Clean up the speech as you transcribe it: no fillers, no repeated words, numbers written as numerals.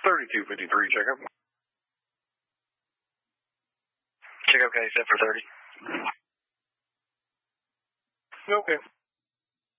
3253, checkup. Checkup case set for 30. Okay.